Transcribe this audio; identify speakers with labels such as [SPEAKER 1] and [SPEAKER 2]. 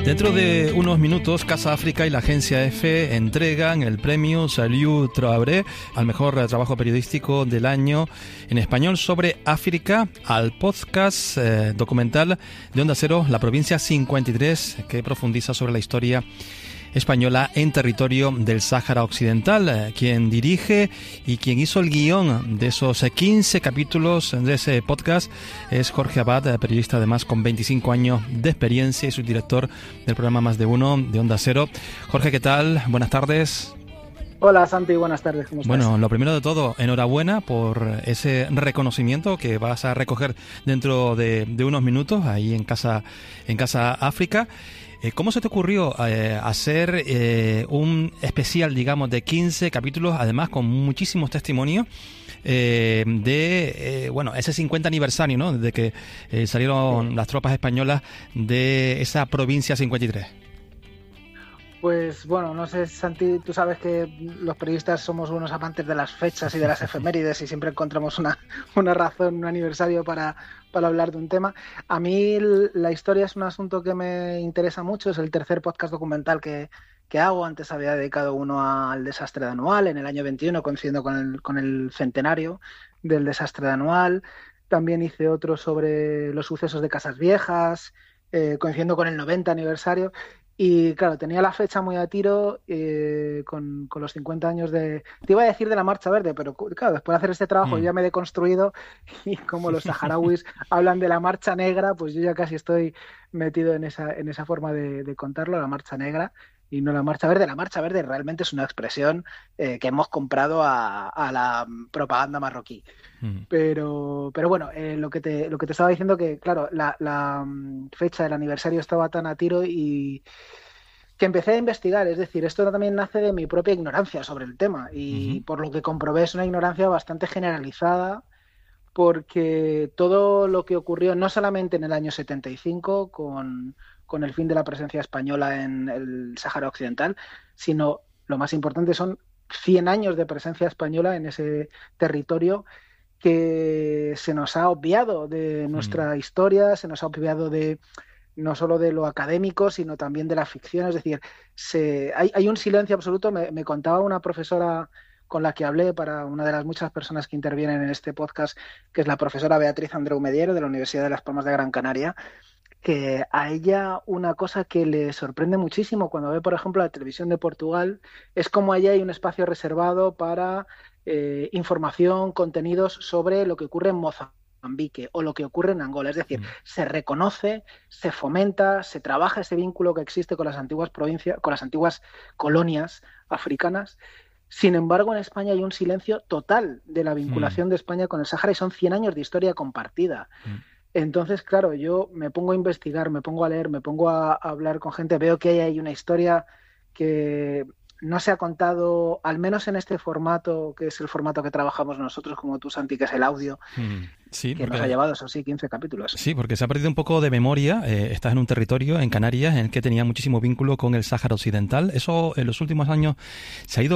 [SPEAKER 1] Dentro de unos minutos, Casa África y la agencia EFE entregan el premio Salud Traoré al mejor trabajo periodístico del año en español sobre África al podcast documental de Onda Cero, La Provincia 53, que profundiza sobre la historia española en territorio del Sáhara Occidental. Quien dirige y quien hizo el guión de esos 15 capítulos de ese podcast es Jorge Abad, periodista además con 25 años de experiencia y subdirector del programa Más de Uno de Onda Cero. Jorge, ¿qué tal? Buenas tardes.
[SPEAKER 2] Hola Santi, buenas tardes, ¿cómo estás?
[SPEAKER 1] Bueno, lo primero de todo, enhorabuena por ese reconocimiento que vas a recoger dentro de unos minutos ahí en Casa África. ¿Cómo se te ocurrió hacer un especial, digamos, de 15 capítulos, además con muchísimos testimonios de ese 50 aniversario, ¿no?, desde que salieron las tropas españolas de esa provincia 53?
[SPEAKER 2] Pues bueno, no sé, Santi, tú sabes que los periodistas somos unos amantes de las fechas y de las efemérides y siempre encontramos una razón, un aniversario para hablar de un tema. A mí la historia es un asunto que me interesa mucho, es el tercer podcast documental que hago. Antes había dedicado uno al desastre de Anual en el año 21, coincidiendo con el centenario del desastre de Anual. También hice otro sobre los sucesos de Casas Viejas, coincidiendo con el 90 aniversario. Y claro, tenía la fecha muy a tiro con los 50 años te iba a decir de la Marcha Verde, pero claro, después de hacer este trabajo yo ya me he deconstruido y como los saharauis hablan de la Marcha Negra, pues yo ya casi estoy metido en esa forma de contarlo, la Marcha Negra y no la Marcha Verde. La Marcha Verde realmente es una expresión que hemos comprado a la propaganda marroquí. Pero bueno, lo que te estaba diciendo, que claro, la fecha del aniversario estaba tan a tiro y que empecé a investigar. Es decir, esto también nace de mi propia ignorancia sobre el tema y por lo que comprobé es una ignorancia bastante generalizada, porque todo lo que ocurrió no solamente en el año 75 con el fin de la presencia española en el Sáhara Occidental, sino lo más importante son 100 años de presencia española en ese territorio que se nos ha obviado de nuestra historia, se nos ha obviado de no solo de lo académico, sino también de la ficción. Es decir, hay un silencio absoluto. Me contaba una profesora con la que hablé, para una de las muchas personas que intervienen en este podcast, que es la profesora Beatriz Andreu Mediero de la Universidad de Las Palmas de Gran Canaria, que a ella una cosa que le sorprende muchísimo cuando ve, por ejemplo, la televisión de Portugal, es como allá hay un espacio reservado para información, contenidos sobre lo que ocurre en Mozambique o lo que ocurre en Angola. Es decir, se reconoce, se fomenta, se trabaja ese vínculo que existe con las antiguas provincias, con las antiguas colonias africanas. Sin embargo, en España hay un silencio total de la vinculación de España con el Sáhara y son 100 años de historia compartida. Entonces, claro, yo me pongo a investigar, me pongo a leer, me pongo a hablar con gente, veo que hay una historia que no se ha contado, al menos en este formato, que es el formato que trabajamos nosotros, como tú, Santi, que es el audio,
[SPEAKER 1] sí,
[SPEAKER 2] que nos ha llevado, eso sí, 15 capítulos.
[SPEAKER 1] Sí, porque se ha perdido un poco de memoria. Estás en un territorio, en Canarias, en el que tenía muchísimo vínculo con el Sáhara Occidental. Eso en los últimos años se ha ido